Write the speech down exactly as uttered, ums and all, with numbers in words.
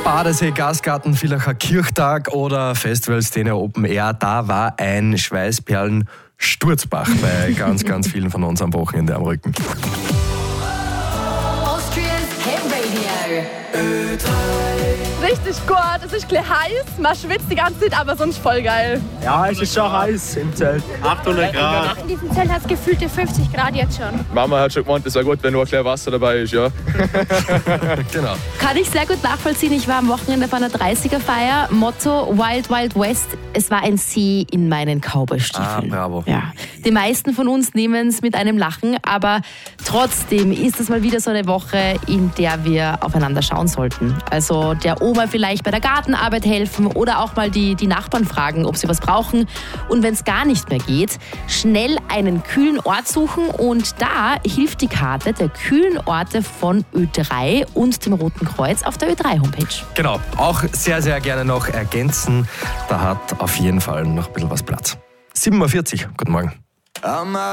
Badesee, Gasgarten, Villacher Kirchtag oder Festivalszene Open Air, da war ein Schweißperlen-Sturzbach bei ganz, ganz vielen von uns am Wochenende am Rücken. Richtig gut, es ist ein bisschen heiß, man schwitzt die ganze Zeit, aber sonst voll geil. Ja, es ist schon heiß im Zelt. achthundert Grad. In diesem Zelt hat es gefühlte fünfzig Grad jetzt schon. Mama hat schon gemeint, es wäre gut, wenn nur ein kleines Wasser dabei ist, ja. Genau. Kann ich sehr gut nachvollziehen. Ich war am Wochenende bei einer dreißiger-Feier. Motto Wild Wild West. Es war ein See in meinen Cowboystiefeln. Ah, bravo. Ja. Die meisten von uns nehmen es mit einem Lachen, aber trotzdem ist es mal wieder so eine Woche, in der wir aufeinander schauen sollten. Also der Oma vielleicht bei der Gartenarbeit helfen oder auch mal die, die Nachbarn fragen, ob sie was brauchen. Und wenn es gar nicht mehr geht, schnell einen kühlen Ort suchen und da hilft die Karte der kühlen Orte von Ö drei und dem Roten Kreuz auf der Ö drei Homepage. Genau, auch sehr, sehr gerne noch ergänzen. Da hat auf jeden Fall noch ein bisschen was Platz. sieben Uhr vierzig, guten Morgen.